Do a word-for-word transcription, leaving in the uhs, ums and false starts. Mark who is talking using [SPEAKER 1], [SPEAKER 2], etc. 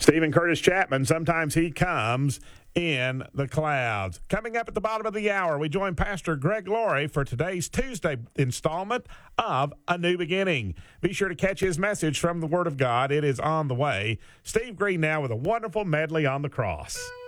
[SPEAKER 1] Stephen Curtis Chapman, sometimes he comes in the clouds. Coming up at the bottom of the hour, we join Pastor Greg Laurie for today's Tuesday installment of A New Beginning. Be sure to catch his message from the Word of God. It is on the way. Steve Green now with a wonderful medley on the cross.